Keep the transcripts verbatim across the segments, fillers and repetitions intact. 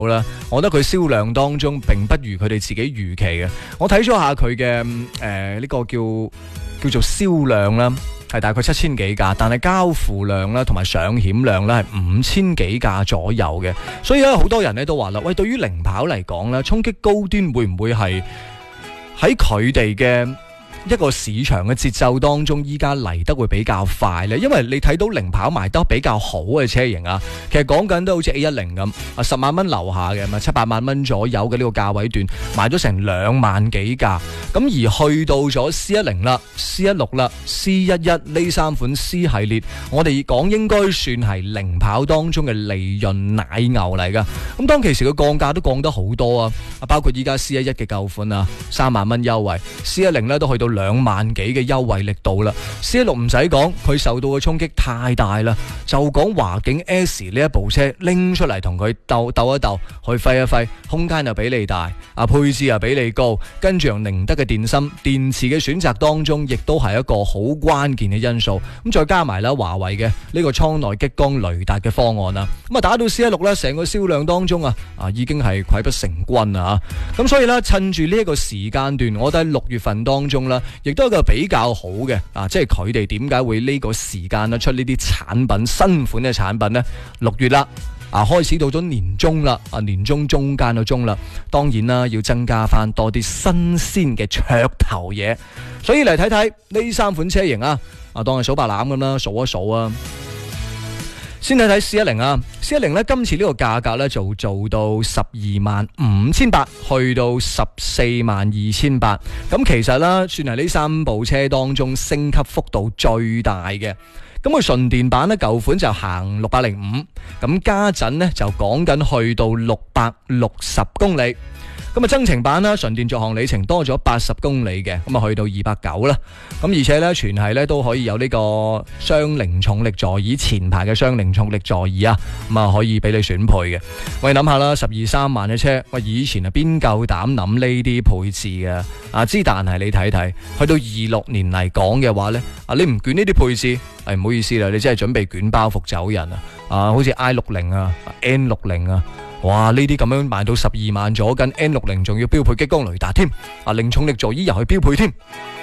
好啦，我覺得佢銷量當中並不如佢哋自己預期嘅。我睇咗下佢嘅誒呢個叫叫做銷量啦，係大概七千幾架，但係交付量啦同埋上險量咧係五千幾架左右嘅。所以咧好多人咧都話啦，喂，對於零跑嚟講咧，衝擊高端會唔會係喺佢哋嘅一個市場嘅節奏當中，依家嚟得會比較快咧，因為你睇到零跑賣得比較好嘅車型啊，其實講緊都好似 A 一零咁，啊十萬蚊樓下嘅，咪七八萬蚊左右嘅呢個價位段，賣咗成兩萬幾架，咁而去到咗 C 一零 啦、C 一六 啦、C 一一呢三款 C 系列，我哋講應該算係零跑當中嘅利潤奶牛嚟噶。咁當其時嘅降價都降得好多啊，包括依家 C 一一 嘅舊款啊，三萬蚊優惠 ，C 一零 咧都去到兩萬幾嘅優惠力度啦。C 一六 唔使講，佢受到嘅衝擊太大啦。就講華景 S 呢一部車拎出嚟同佢鬥鬥一鬥，去揮一揮，空間又比你大，啊配置又比你高，跟住用寧德嘅電芯電池嘅選擇當中，亦都係一個好關鍵嘅因素。咁再加埋啦，華為嘅呢個艙內激光雷達嘅方案啦，咁啊打到 C 一六 咧，成個銷量當中啊啊已經係潰不成軍啊。咁所以咧，趁住呢一個時間段，我覺得喺六月份當中啦，亦都係一個比較好嘅啊，即係佢哋點解會呢個時間咧出呢啲產品新款嘅產品呢？六月啦，啊開始到咗年中啦，啊年中中間嘅中啦，當然啦要增加翻多啲新鮮嘅噱頭嘢，所以嚟睇睇呢三款車型啊，啊當係數白欖咁啦，數一數啊。先睇睇 C 一零 啊 ，C 一零 咧今次呢個價格咧就做到十二萬五千八，去到十四萬二千八，咁其實啦，算係呢三部車當中升級幅度最大嘅。咁佢純電版咧舊款就行六百零五，咁家陣咧就講緊去到六百六十公里。咁啊，增程版啦，純電續航里程多咗八十公里嘅，咁啊去到二百九啦。咁而且咧，全系咧都可以有呢個雙零重力座椅，前排嘅雙零重力座椅啊，咁啊可以俾你選配嘅。喂，諗下啦，十二三萬嘅車，喂以前啊邊夠膽諗呢啲配置嘅？啊之，但係你睇睇，去到二六年嚟講嘅話咧，啊你唔捲呢啲配置，誒唔好意思啦，你真係準備捲包袱走人啊！啊，好似 I 六零啊、N 六零啊。哇！呢啲咁樣賣到十二萬左近 N 六零仲要標配激光雷達添，啊零重力座椅又係標配添。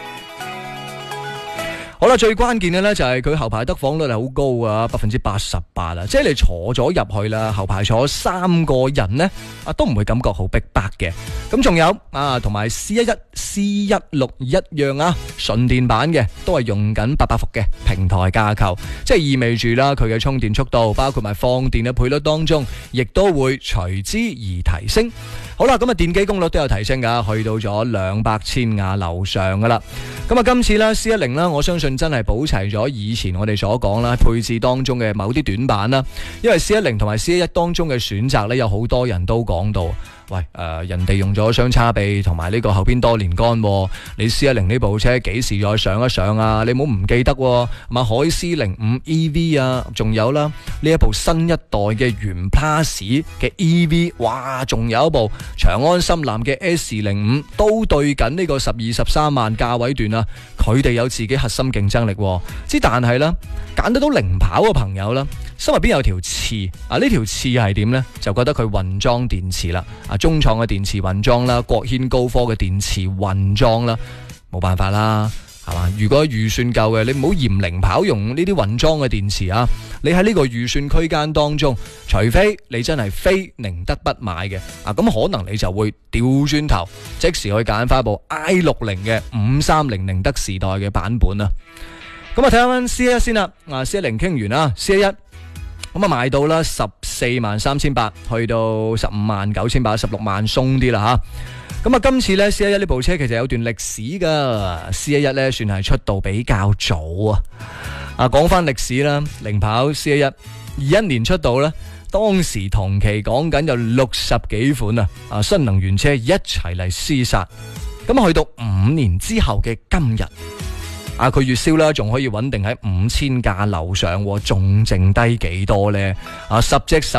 好啦，最關鍵嘅呢就係佢後排得房率係好高啊，百分之八十八啊，即係你坐咗入去啦，後排坐三個人呢，啊都唔會感覺好逼迫嘅。咁仲有啊，同埋 C 一一、C 一六一樣啊，純電版嘅都係用緊八百伏嘅平台架構，即係意味住啦，佢嘅充電速度包括埋放電嘅倍率當中，亦都會隨之而提升。好啦，咁啊電機功率都有提升噶，去到咗兩百千瓦樓上噶啦。咁啊今次咧 C 一零 啦，我相信真係補齊咗以前我哋所講啦配置當中嘅某啲短板啦，因為 C 一零 同埋 C 一一當中嘅選擇咧，有好多人都講到。喂，誒、呃，人哋用咗雙叉臂同埋呢個後邊多連杆，你 C 一零 呢部車幾時再上一上啊？你唔好唔記得，嘛海思零五 E V 啊，仲有啦呢一部新一代嘅元 Plus 嘅 E V， 哇，仲有一部長安深藍嘅 S 零五，都對緊呢個十二十三萬價位段啊，佢哋有自己核心競爭力，之但係啦，揀得到零跑嘅朋友啦，心入邊有條刺啊，呢條刺係點呢？就覺得佢混裝電池啦，啊中創嘅電池混裝啦，國軒高科嘅電池混裝啦，冇辦法啦，係嘛？如果預算夠嘅，你唔好嫌零跑用呢啲混裝嘅電池啊！你喺呢個預算區間當中，除非你真係非寧德不買嘅啊，咁可能你就會掉轉頭，即時去揀翻部 I 六零 嘅五三零寧德時代嘅版本啊！咁啊睇翻 C 一先啦，啊 C 一零傾完啦 ，C 一咁啊賣到啦十四萬三千八，去到十五萬九千八，十六萬鬆啲啦吓。咁啊今次咧 C 一一呢部車其實有段歷史噶 ，C 一一咧算係出道比較早啊。啊講翻歷史啦，零跑 C 一一二一年出道啦，當時同期講緊有六十幾款啊，啊新能源車一齊嚟廝殺。咁去到五年之後嘅今日。啊！佢月銷啦，仲可以穩定喺五千架樓上，仲剩低幾多呢？啊，十隻手。